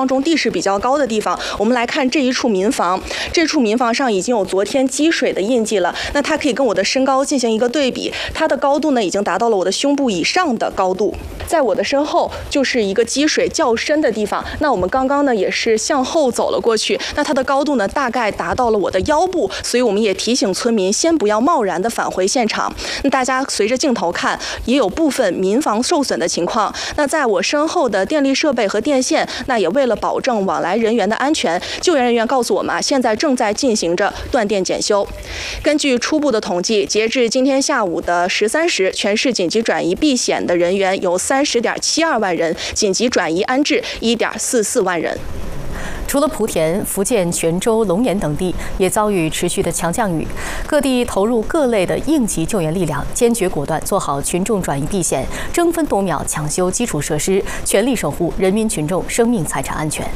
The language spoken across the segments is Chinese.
当中地势比较高的地方。我们来看这一处民房，这处民房上已经有昨天积水的印记了。那它可以跟我的身高进行一个对比，它的高度呢已经达到了我的胸部以上的高度。在我的身后就是一个积水较深的地方。那我们刚刚呢也是向后走了过去，那它的高度呢大概达到了我的腰部，所以我们也提醒村民先不要贸然的返回现场。那大家随着镜头看，也有部分民房受损的情况。那在我身后的电力设备和电线，那也为了保证往来人员的安全，救援人员告诉我们现在正在进行着断电检修。根据初步的统计，截至今天下午的13时，全市紧急转移避险的人员有30.72万人，紧急转移安置1.44万人。 除了莆田、福建泉州、龙岩等地也遭遇持续的强降雨，各地投入各类的应急救援力量，坚决果断做好群众转移避险，争分夺秒抢修基础设施，全力守护人民群众生命财产安全。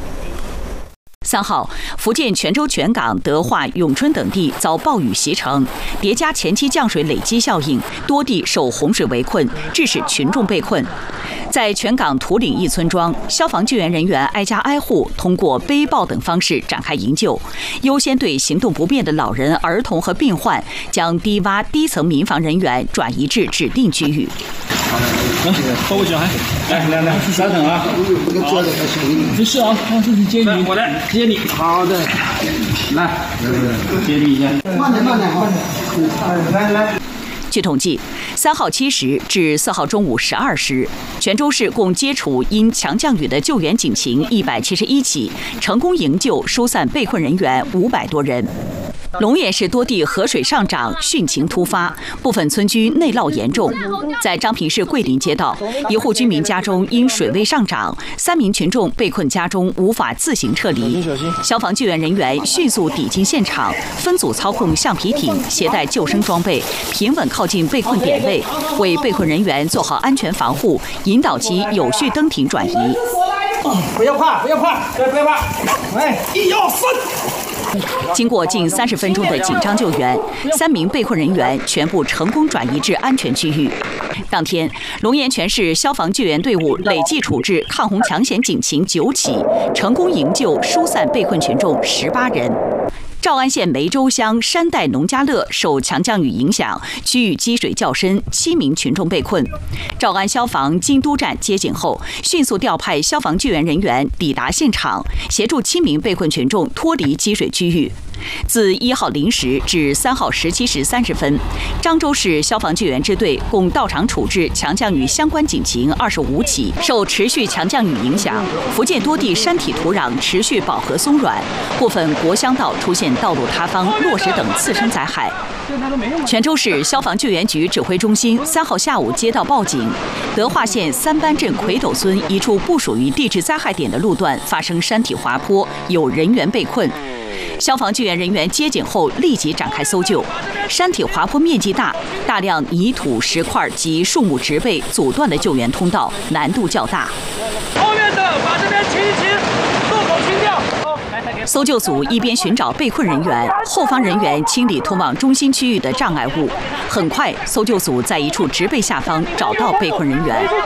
3号，福建泉州全港、德化、永春等地遭暴雨袭城，叠加前期降水累积效应，多地受洪水围困，致使群众被困。在全港土岭一村庄，消防救援人员挨家挨户通过背抱等方式展开营救，优先对行动不便的老人、儿童和病患，将低洼低层民房人员转移至指定区域。 抱过去啊！来，稍等啊！没事啊，这是接你，我来接你。好的，来，接你一下。慢点，来。 据统计，3号7时至4号中午12时，泉州市共接触因强降雨的救援警情171起，成功营救疏散被困人员500多人。龙岩市多地河水上涨，汛情突发，部分村居内涝严重。在彰平市桂林街道，一户居民家中因水位上涨，3名群众被困家中无法自行撤离。消防救援人员迅速抵近现场，分组操控橡皮艇，携带救生装备，平稳靠近被困点位，为被困人员做好安全防护，引导其有序登艇转移。 不要怕，哎，1、2、3。 经过近30分钟的紧张救援，3名被困人员全部成功转移至安全区域。当天，龙岩泉市消防救援队伍累计处置抗洪抢险警情9起，成功营救疏散被困群众18人。诏安县梅州乡山代农家乐受强降雨影响，区域积水较深，7名群众被困。诏安消防京都站接警后，迅速调派消防救援人员抵达现场，协助7名被困群众脱离积水区域。自1号0时至3号17时30分，漳州市消防救援支队共到场处置强降雨相关警情25起。受持续强降雨影响，福建多地山体土壤持续饱和松软，部分国乡道出现道路塌方、落石等次生灾害。泉州市消防救援局指挥中心3号下午接到报警，德化县3班镇魁斗村一处不属于地质灾害点的路段发生山体滑坡，有人员被困。消防救援人员接警后立即展开搜救。山体滑坡面积大，大量泥土、石块及树木植被阻断了救援通道，难度较大。 后面的把这边清一清，路口清掉。 搜救组一边寻找被困人员，后方人员清理通往中心区域的障碍物。很快，搜救组在一处植被下方找到被困人员。 手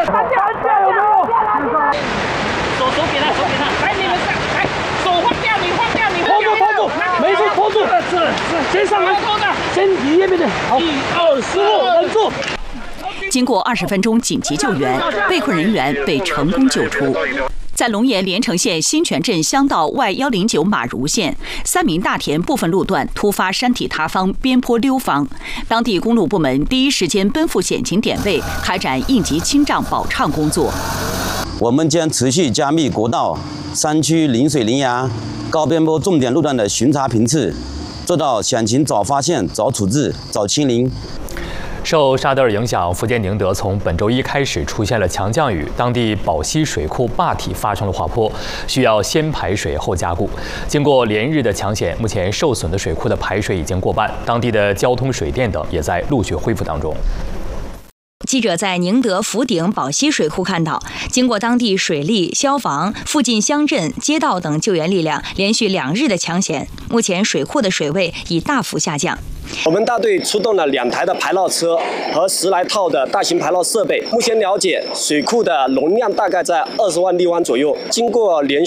给他，来你们上，来，手放掉，你放掉，拖住，没事，拖住，先上来，先移一边的，好，1、2、15，稳住。 经过20分钟紧急救援，被困人员被成功救出。在龙岩连城县新泉镇乡道外109马如线3名大田部分路段突发山体塌方、边坡溜方，当地公路部门第一时间奔赴险情点位，开展应急清障保畅工作。 我们将持续加密国道、山区临水临崖、高边坡重点路段的巡查频次，做到险情早发现、早处置、早清零。 受沙德尔影响，福建宁德从本周一开始出现了强降雨，当地宝溪水库坝体发生了滑坡，需要先排水后加固。经过连日的抢险，目前受损的水库的排水已经过半，当地的交通、水电等也在陆续恢复当中。 记者在宁德福鼎宝溪水库看到，经过当地水利、消防、附近乡镇、街道等救援力量连续2日的抢险，目前水库的水位已大幅下降。 我们大队出动了2台的排涝车和10来套的大型排涝设备。目前了解，水库的容量大概在20万立方左右。经过连